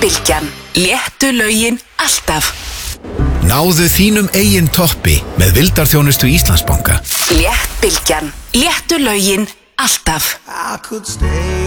Bylgjan. Léttu lögin alltaf. Náðu þínum eigin toppi með vildarþjónustu Íslandsbanka. Létt Bylgjan. Léttu lögin alltaf. I could stay